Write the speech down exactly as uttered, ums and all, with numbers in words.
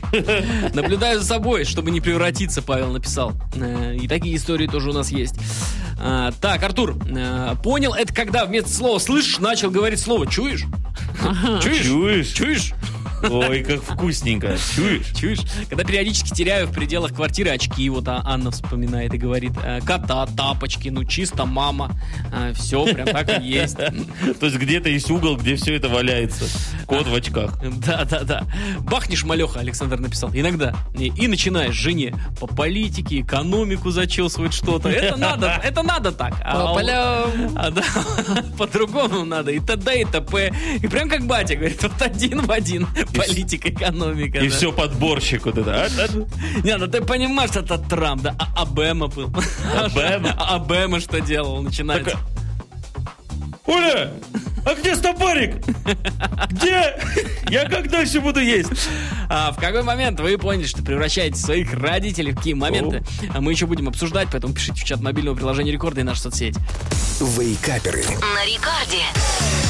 Наблюдаю за собой, чтобы не превратиться, Павел написал. И такие истории тоже у нас есть. Так, Артур, понял, это когда вместо слова «слышишь» начал говорить слово «чуешь». Чуешь? Чуешь? Чуешь? Ой, как вкусненько. Чуешь? Чуешь? Когда периодически теряю в пределах квартиры очки, вот а, Анна вспоминает и говорит, кота, тапочки, ну чисто мама. Все, прям так и есть. То есть где-то есть угол, где все это валяется. Кот в очках. Да-да-да. Бахнешь малеха, Александр написал. Иногда. И, и начинаешь жене по политике, экономику зачесывать что-то. Это надо, это надо так. А, а, да, по-другому надо. И т.д. и т.п. И прям как батя говорит, вот один в один. Политика, экономика. И да. все подборщик вот это. А, а? Не, ну ты понимаешь, это Трамп, да? А Обама был. Обама? А Обама что делал? Начинается. Так, Оля, а где стопарик? Где? Я когда еще буду есть? А в какой момент вы поняли, что превращаете своих родителей в какие моменты? А мы еще будем обсуждать, поэтому пишите в чат мобильного приложения Рекорда и наши соцсети. Вейкаперы. На Рекорде.